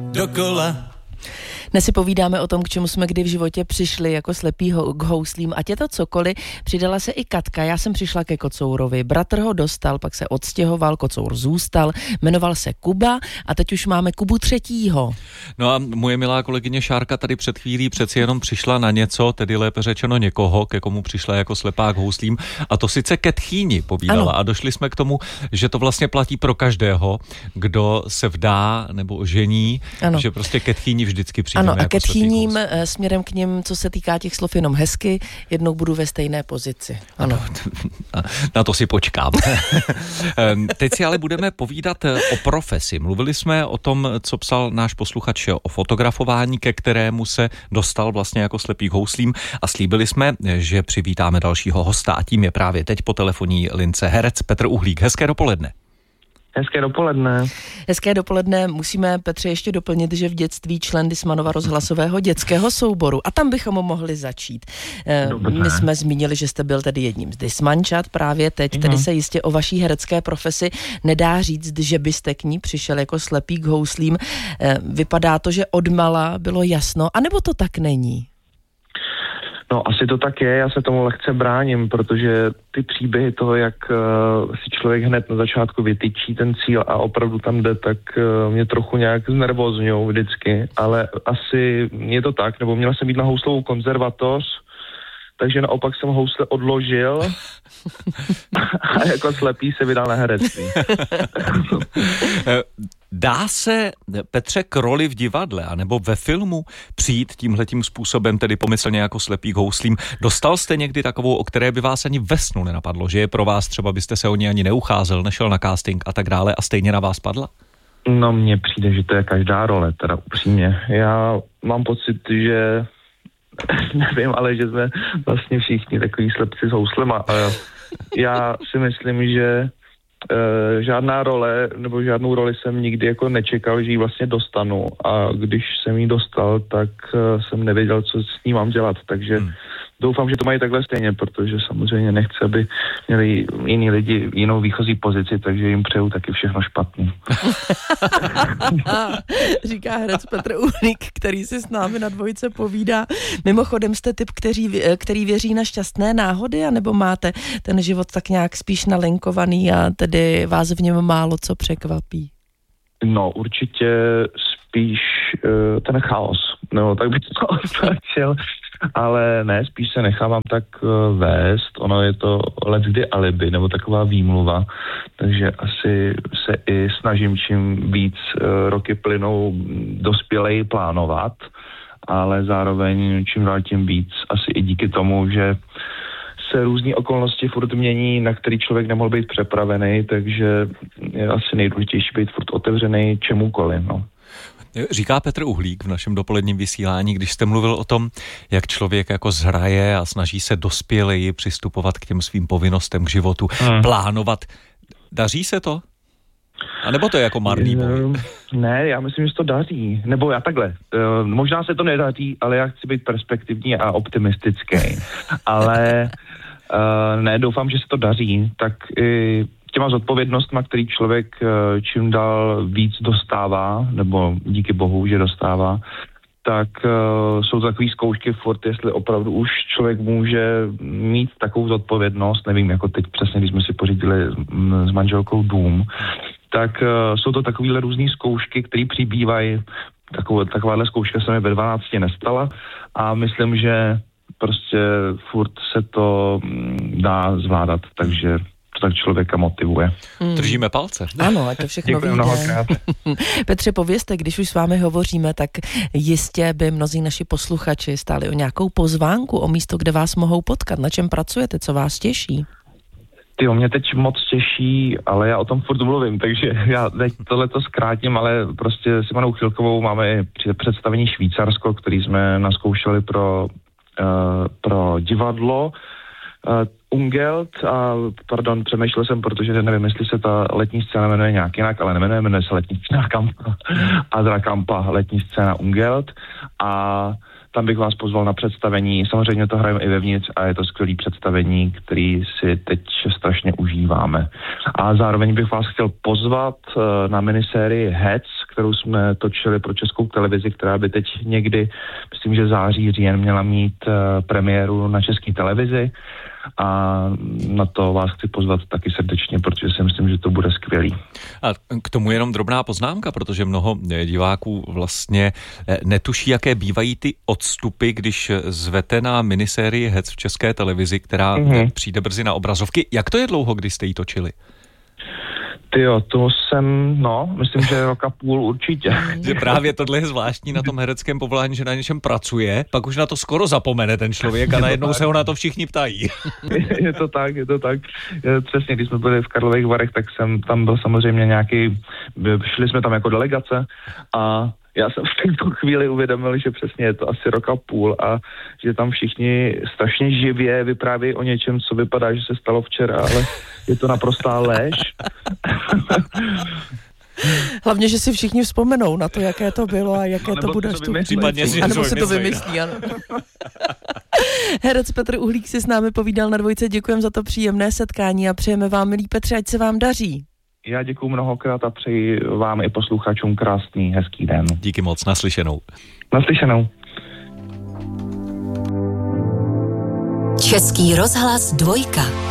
dokola. Dnes si povídáme o tom, k čemu jsme kdy v životě přišli jako slepí k houslím. Ať je to cokoliv, přidala se i Katka. Já jsem přišla ke kocourovi. Bratr ho dostal, pak se odstěhoval, kocour zůstal, jmenoval se Kuba a teď už máme Kubu třetího. No a moje milá kolegyně Šárka tady před chvílí přeci jenom přišla na něco, tedy lépe řečeno někoho, ke komu přišla jako slepá k houslím, a to sice ke tchýni povídala. Ano. A došli jsme k tomu, že to vlastně platí pro každého, kdo se vdá nebo ožení, ano. Že prostě ke tchýni vždycky přijde. Ano, a ke tchýním směrem k nim, co se týká těch slov jenom hezky, jednou budu ve stejné pozici. Ano. Na to si počkám. Teď si ale budeme povídat o profesi. Mluvili jsme o tom, co psal náš posluchač o fotografování, ke kterému se dostal vlastně jako slepý k houslím, a slíbili jsme, že přivítáme dalšího hosta, a tím je právě teď po telefonní lince herec Petr Uhlík. Hezké dopoledne. Hezké dopoledne. Hezké dopoledne. Musíme, Petře, ještě doplnit, že v dětství člen Dismanova rozhlasového dětského souboru. A tam bychom mohli začít. My jsme zmínili, že jste byl tedy jedním z Dismančat právě teď, tedy se jistě o vaší herecké profesi nedá říct, že byste k ní přišel jako slepý k houslím. Vypadá to, že odmala bylo jasno, anebo to tak není? No, asi to tak je, já se tomu lehce bráním, protože ty příběhy toho, jak si člověk hned na začátku vytyčí ten cíl a opravdu tam jde, tak mě trochu nějak znervózňujou vždycky, ale asi je to tak, nebo měl jsem jít na houslovou konzervatoř, takže naopak jsem housle odložil a jako slepý se vydal na herectví. Dá se, Petře, k roli v divadle anebo ve filmu přijít tímhletím způsobem, tedy pomyslně jako slepý k houslím? Dostal jste někdy takovou, o které by vás ani ve snu nenapadlo, že je pro vás třeba, byste se o ní ani neucházel, nešel na casting a tak dále, a stejně na vás padla? No, mně přijde, že to je každá role, teda upřímně. Já mám pocit, že nevím, ale že jsme vlastně všichni takový slepci s houslema. Já si myslím, že žádná role, nebo žádnou roli jsem nikdy jako nečekal, že ji vlastně dostanu, a když jsem ji dostal, tak jsem nevěděl, co s ní mám dělat, takže doufám, že to mají takhle stejně, protože samozřejmě nechci, aby měli jiní lidi jinou výchozí pozici, takže jim přeju taky všechno špatný. Říká herec Petr Uhlík, který si s námi na dvojce povídá. Mimochodem jste typ, který věří na šťastné náhody, anebo máte ten život tak nějak spíš nalinkovaný a tedy vás v něm málo co překvapí? No, určitě spíš ten chaos, no, tak bych to označil. Ale ne, spíš se nechávám tak vést, ono je to leckdy alibi, nebo taková výmluva, takže asi se i snažím čím víc roky plynou dospěleji plánovat, ale zároveň čím dál tím víc, asi i díky tomu, že se různý okolnosti furt mění, na který člověk nemohl být připravený, takže je asi nejdůležitější být furt otevřený čemukoliv, no. Říká Petr Uhlík v našem dopoledním vysílání, když jste mluvil o tom, jak člověk jako zhraje a snaží se dospěleji přistupovat k těm svým povinnostem k životu, plánovat. Daří se to? A nebo to je jako marný boj? Ne, já myslím, že se to daří. Nebo já takhle. Možná se to nedaří, ale já chci být perspektivní a optimistický. Ale ne, doufám, že se to daří. Tak i těma zodpovědnostma, který člověk čím dál víc dostává, nebo díky bohu, že dostává, tak jsou takové zkoušky furt, jestli opravdu už člověk může mít takovou zodpovědnost, nevím, jako teď přesně, když jsme si pořídili s manželkou dům, tak jsou to takovéhle různý zkoušky, které přibývají. Takováhle zkouška se mi ve 12 nestala a myslím, že prostě furt se to dá zvládat, takže to tak člověka motivuje. Držíme palce. Ano, a to všechno vyjde. Petře, povězte, když už s vámi hovoříme, tak jistě by mnozí naši posluchači stáli o nějakou pozvánku, o místo, kde vás mohou potkat. Na čem pracujete, co vás těší? Tyjo, mě teď moc těší, ale já o tom furt mluvím, takže já teď tohleto zkrátím, ale prostě s Ivanou Chilkovou máme představení Švýcarsko, který jsme naskoušeli pro divadlo Ungelt a, přemýšlel jsem, protože nevím, jestli se ta letní scéna jmenuje nějak jinak, ale jmenuje se letní scéna Kampa Adra Kampa, letní scéna Ungelt, a tam bych vás pozval na představení. Samozřejmě to hrajeme i vevnitř a je to skvělý představení, který si teď strašně užíváme. A zároveň bych vás chtěl pozvat na minisérii Hec, kterou jsme točili pro Českou televizi, která by teď někdy, myslím, že září, říjen měla mít premiéru na České televizi. A na to vás chci pozvat taky srdečně, protože si myslím, že to bude skvělý. A k tomu jenom drobná poznámka, protože mnoho diváků vlastně netuší, jaké bývají ty odstupy, když zvete na minisérii Hec v České televizi, která přijde brzy na obrazovky. Jak to je dlouho, kdy jste ji točili? Tyjo, to jsem, myslím, že rok a půl určitě. Že právě tohle je zvláštní na tom hereckém povolání, že na něčem pracuje, pak už na to skoro zapomene ten člověk a najednou se ho na to všichni ptají. Je to tak. Přesně, když jsme byli v Karlových Varech, tak jsem tam byl samozřejmě šli jsme tam jako delegace a já jsem v této chvíli uvědomil, že přesně je to asi rok a půl a že tam všichni strašně živě vyprávějí o něčem, co vypadá, že se stalo včera, ale je to naprostá lež. Hlavně, že si všichni vzpomenou na to, jaké to bylo a jaké to bude. A nebo si to vymyslí, ano. Herec Petr Uhlík si s námi povídal na Dvojce. Děkujeme za to příjemné setkání a přejeme vám, milí Petře, ať se vám daří. Já děkuju mnohokrát a přeji vám i posluchačům krásný, hezký den. Díky moc, naslyšenou. Naslyšenou. Český rozhlas Dvojka.